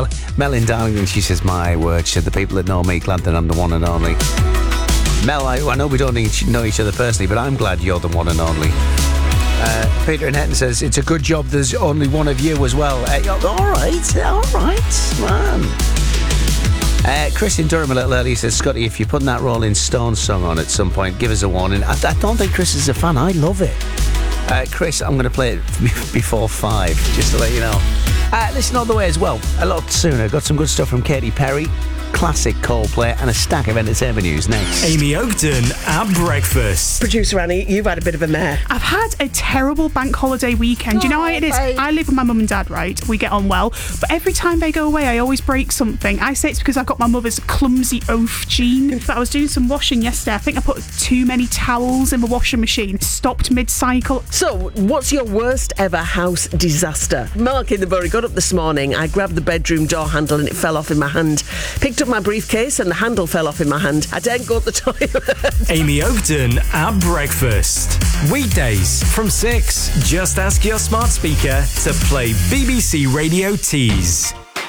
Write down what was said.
Mel in Darlington, she says, my word, said the people that know me, glad that I'm the one and only. Mel, I know we don't know each other personally, but I'm glad you're the one and only. Peter in Hetton says, it's a good job there's only one of you as well. All right, man. Chris in Durham a little earlier says, Scotty, if you're putting that Rolling Stones song on at some point, give us a warning. I don't think Chris is a fan. I love it. Chris, I'm going to play it before 5, just to let you know. Listen all the way as well. A lot sooner. Got some good stuff from Katy Perry, classic Coldplay, and a stack of entertainment news next. Amy Oakden at breakfast. Producer Annie, you've had a bit of a mare. I've had a terrible bank holiday weekend. You know how it is? Babe. I live with my mum and dad, right? We get on well. But every time they go away, I always break something. I say it's because I've got my mother's clumsy oaf gene. But I was doing some washing yesterday. I think I put too many towels in the washing machine. Stopped mid-cycle. So, what's your worst ever house disaster? Mark in the Bury got up this morning. I grabbed the bedroom door handle and it fell off in my hand. Picked up my briefcase and the handle fell off in my hand. I didn't go to the toilet. Amy Oakden at breakfast. Weekdays from 6. Just ask your smart speaker to play BBC Radio Tees.